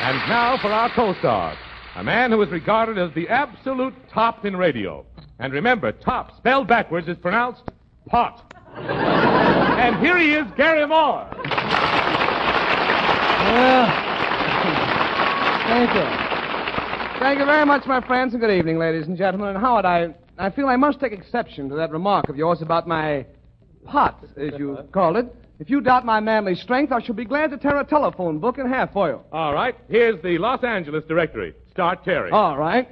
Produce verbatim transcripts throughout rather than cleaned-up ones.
And now for our co-star, a man who is regarded as the absolute top in radio. And remember, top spelled backwards is pronounced pot. And here he is, Gary Moore. Well, thank you. Thank you very much, my friends, and good evening, ladies and gentlemen. And Howard, I, I feel I must take exception to that remark of yours about my pot, as you called it. If you doubt my manly strength, I shall be glad to tear a telephone book in half for you. All right, here's the Los Angeles directory. Start tearing. All right.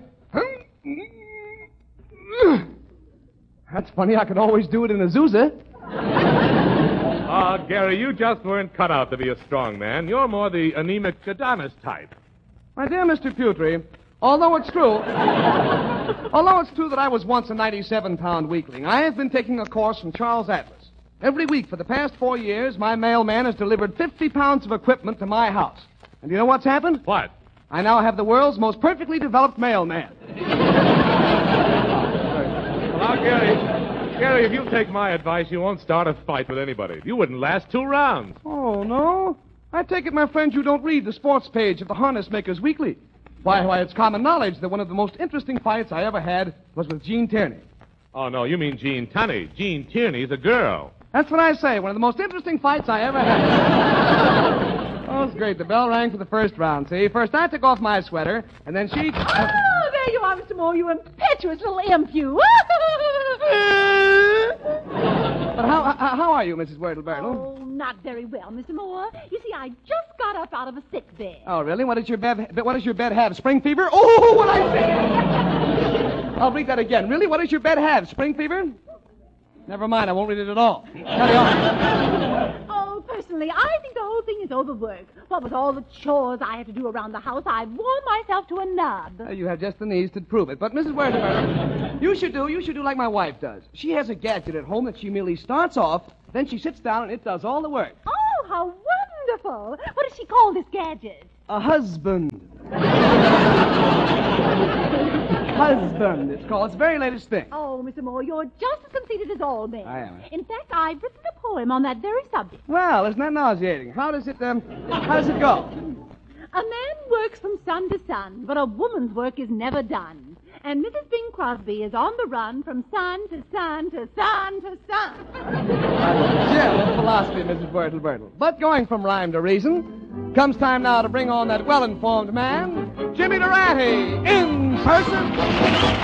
That's funny. I could always do it in Azusa. Ah, Gary, you just weren't cut out to be a strong man. You're more the anemic Adonis type. My dear Mister Putri, although it's true, although it's true that I was once a ninety-seven pound weakling, I have been taking a course from Charles Atlas. Every week for the past four years, my mailman has delivered fifty pounds of equipment to my house. And you know what's happened? What? I now have the world's most perfectly developed mailman. Well, now, Gary, Gary, if you take my advice, you won't start a fight with anybody. You wouldn't last two rounds. Oh, no? I take it, my friend, you don't read the sports page of the Harness Makers Weekly. Why, why, it's common knowledge that one of the most interesting fights I ever had was with Gene Tierney. Oh, no, you mean Gene Tunney. Gene Tierney's a girl. That's what I say, one of the most interesting fights I ever had. Oh, it's great. The bell rang for the first round, see? First I took off my sweater, and then she... Oh, there you are, Mister Moore, you impetuous little imp, you. But how, how how are you, Missus Wurtle-Burtle? Oh, not very well, Mister Moore. You see, I just got up out of a sick bed. Oh, really? What does your bed, what does your bed have? Spring fever? Oh, what I say? I'll read that again. Really? What does your bed have? Spring fever? Never mind, I won't read it at all. Carry on. Oh, personally, I think the whole thing is overwork. What with all the chores I have to do around the house, I've worn myself to a nub. Uh, you have just the knees to prove it. But, Missus Wurtle, you should do, you should do like my wife does. She has a gadget at home that she merely starts off, then she sits down and it does all the work. Oh, how wonderful. What does she call this gadget? A husband. Husband, it's called. It's the very latest thing. Oh, Mister Moore, you're just as conceited as all men. I am. In fact, I've written a poem on that very subject. Well, isn't that nauseating? How does it, um, how does it go? A man works from sun to sun, but a woman's work is never done. And Missus Bing Crosby is on the run from sun to sun to sun to sun. Yeah, that's philosophy, Missus Wurtle-Burtle. But going from rhyme to reason, comes time now to bring on that well-informed man, Jimmy Durante, in person.